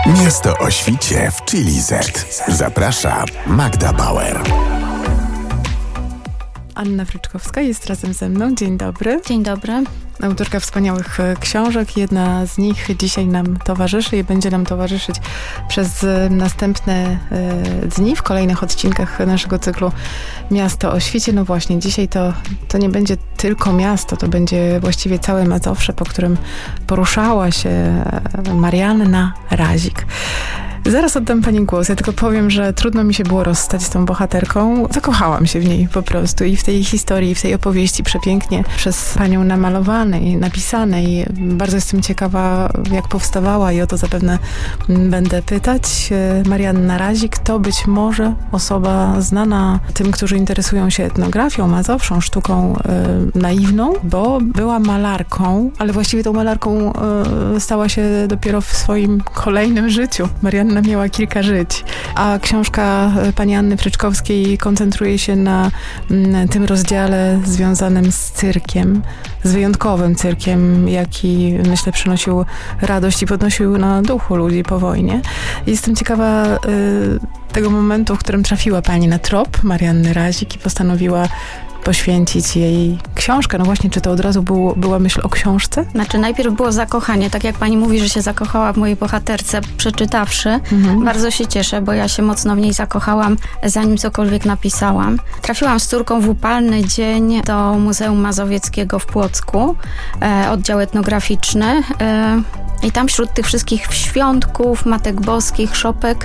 Miasto o świcie w Chili Z. Zaprasza Magda Bauer. Anna Fryczkowska jest razem ze mną. Dzień dobry. Dzień dobry. Autorka wspaniałych książek. Jedna z nich dzisiaj nam towarzyszy i będzie nam towarzyszyć przez następne dni w kolejnych odcinkach naszego cyklu Miasto o świcie. No właśnie, dzisiaj to nie będzie tylko miasto, to będzie właściwie całe Mazowsze, po którym poruszała się Marianna Razik. Zaraz oddam pani głos. Ja tylko powiem, że trudno mi się było rozstać z tą bohaterką. Zakochałam się w niej po prostu i w tej historii, w tej opowieści przepięknie przez panią namalowanej, napisanej. Bardzo jestem ciekawa, jak powstawała i o to zapewne będę pytać. Marianna Razik to być może osoba znana tym, którzy interesują się etnografią mazowszą, sztuką naiwną, bo była malarką, ale właściwie tą malarką stała się dopiero w swoim kolejnym życiu. Marianna miała kilka żyć, a książka pani Anny Fryczkowskiej koncentruje się na tym rozdziale związanym z cyrkiem, z wyjątkowym cyrkiem, jaki, myślę, przynosił radość i podnosił na duchu ludzi po wojnie. Jestem ciekawa tego momentu, w którym trafiła pani na trop Marianny Razik i postanowiła poświęcić jej książkę. No właśnie, czy to od razu była myśl o książce? Znaczy, najpierw było zakochanie. Tak jak pani mówi, że się zakochała w mojej bohaterce, przeczytawszy. Bardzo się cieszę, bo ja się mocno w niej zakochałam, zanim cokolwiek napisałam. Trafiłam z córką w upalny dzień do Muzeum Mazowieckiego w Płocku, oddział etnograficzny. I tam wśród tych wszystkich świątków, matek boskich, szopek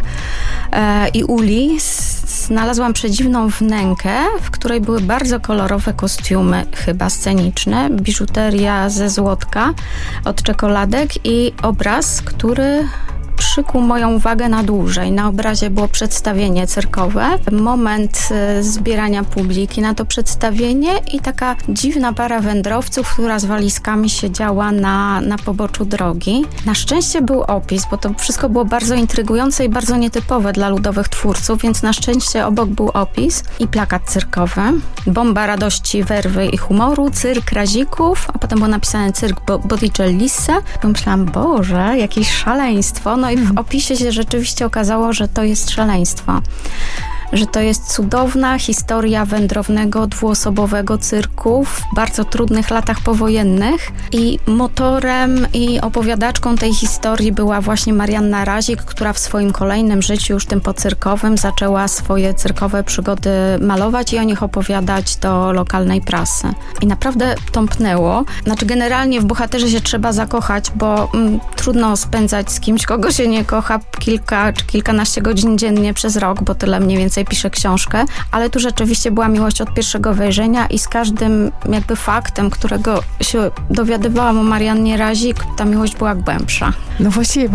i uli znalazłam przedziwną wnękę, w której były bardzo kolorowe kostiumy, chyba sceniczne, biżuteria ze złotka od czekoladek i obraz, który przykuł moją uwagę na dłużej. Na obrazie było przedstawienie cyrkowe, moment zbierania publiki na to przedstawienie i taka dziwna para wędrowców, która z walizkami siedziała na poboczu drogi. Na szczęście był opis, bo to wszystko było bardzo intrygujące i bardzo nietypowe dla ludowych twórców, więc na szczęście obok był opis i plakat cyrkowy. Bomba radości, werwy i humoru, cyrk Razików, a potem było napisane cyrk Botticellisse. Pomyślałam, Boże, jakieś szaleństwo. No i w opisie się rzeczywiście okazało, że to jest szaleństwo. Że to jest cudowna historia wędrownego, dwuosobowego cyrku w bardzo trudnych latach powojennych i motorem i opowiadaczką tej historii była właśnie Marianna Razik, która w swoim kolejnym życiu, już tym pocyrkowym, zaczęła swoje cyrkowe przygody malować i o nich opowiadać do lokalnej prasy. I naprawdę tąpnęło. Znaczy, generalnie w bohaterze się trzeba zakochać, bo trudno spędzać z kimś, kogo się nie kocha, kilka czy kilkanaście godzin dziennie przez rok, bo tyle mniej więcej piszę książkę, ale tu rzeczywiście była miłość od pierwszego wejrzenia i z każdym jakby faktem, którego się dowiadywałam o Mariannie Razik, ta miłość była głębsza. No właściwie